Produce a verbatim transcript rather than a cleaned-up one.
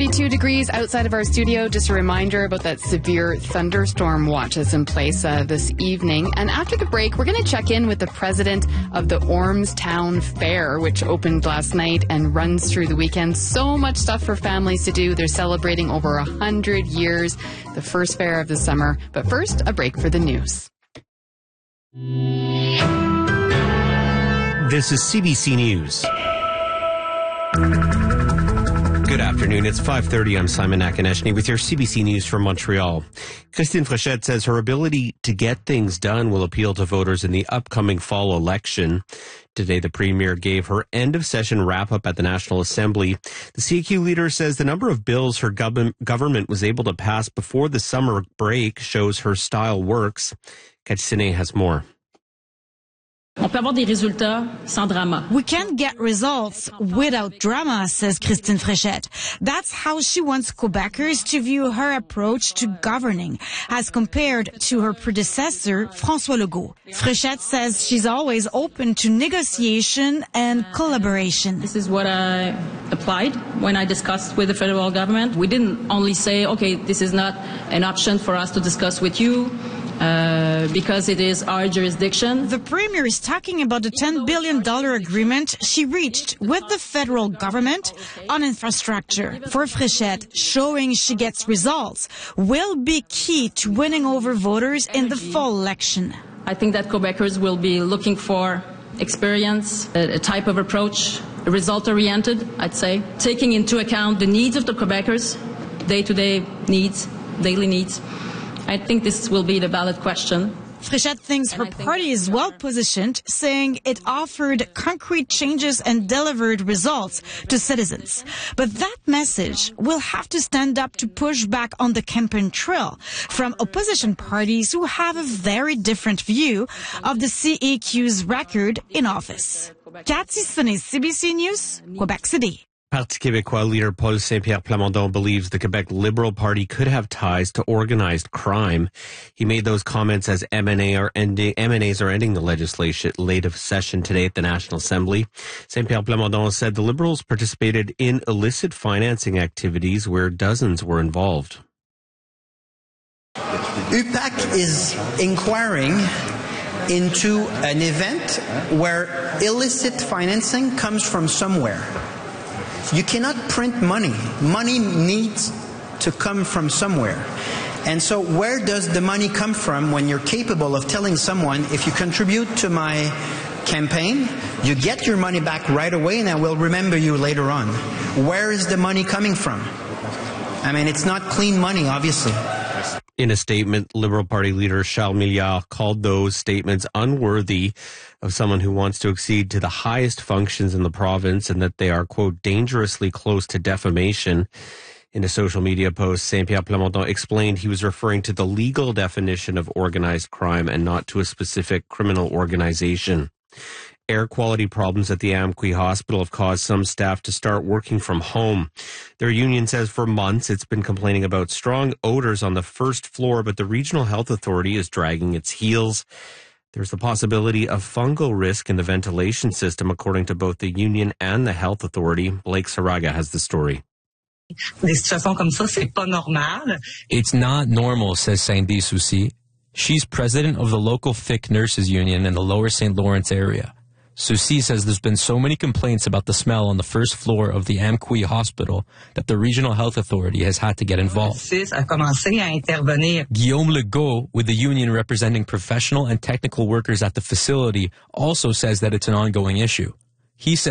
thirty-two degrees outside of our studio. Just a reminder about that severe thunderstorm watch that's in place uh, this evening. And after the break, we're going to check in with the president of the Ormstown Fair, which opened last night and runs through the weekend. So much stuff for families to do. They're celebrating over a hundred years, the first fair of the summer. But first, a break for the news. This is C B C News. Good afternoon. It's five thirty. I'm Simon Akineshny with your C B C News from Montreal. Christine Fréchette says her ability to get things done will appeal to voters in the upcoming fall election. Today, the Premier gave her end-of-session wrap-up at the National Assembly. The C A Q leader says the number of bills her gov- government was able to pass before the summer break shows her style works. Katsine has more. On peut avoir des résultats sans drama. We can't get results without drama, says Christine Fréchette. That's how she wants Quebecers to view her approach to governing, as compared to her predecessor, François Legault. Fréchette says she's always open to negotiation and collaboration. This is what I applied when I discussed with the federal government. We didn't only say, okay, this is not an option for us to discuss with you, Uh, because it is our jurisdiction. The Premier is talking about the ten billion dollars agreement she reached with the federal government on infrastructure. For Fréchette, showing she gets results will be key to winning over voters in the fall election. I think that Quebecers will be looking for experience, a, a type of approach, result-oriented, I'd say, taking into account the needs of the Quebecers, day-to-day needs, daily needs. I think this will be the ballot question. Fréchette thinks her party is well positioned, saying it offered concrete changes and delivered results to citizens. But that message will have to stand up to push back on the campaign trail from opposition parties who have a very different view of the C A Q's record in office. Cathy Sonnet, C B C News, Quebec City. Parti Québécois leader Paul Saint-Pierre Plamondon believes the Quebec Liberal Party could have ties to organized crime. He made those comments as M and A are ending, M and A's are ending the legislative session today at the National Assembly. Saint-Pierre Plamondon said the Liberals participated in illicit financing activities where dozens were involved. U P A C is inquiring into an event where illicit financing comes from somewhere. You cannot print money. Money needs to come from somewhere. And so where does the money come from when you're capable of telling someone, if you contribute to my campaign, you get your money back right away and I will remember you later on. Where is the money coming from? I mean, it's not clean money, obviously. In a statement, Liberal Party leader Charles Milliard called those statements unworthy of someone who wants to accede to the highest functions in the province and that they are, quote, dangerously close to defamation. In a social media post, Saint-Pierre Plamondon explained he was referring to the legal definition of organized crime and not to a specific criminal organization. Air quality problems at the Amqui Hospital have caused some staff to start working from home. Their union says for months it's been complaining about strong odors on the first floor, but the Regional Health Authority is dragging its heels. There's the possibility of fungal risk in the ventilation system, according to both the union and the Health Authority. Blake Saraga has the story. It's not normal, says Sandy Soucy. She's president of the local F I C nurses union in the lower Saint Lawrence area. Soucy says there's been so many complaints about the smell on the first floor of the Amqui Hospital that the Regional Health Authority has had to get involved. Guillaume Legault, with the union representing professional and technical workers at the facility, also says that it's an ongoing issue. He says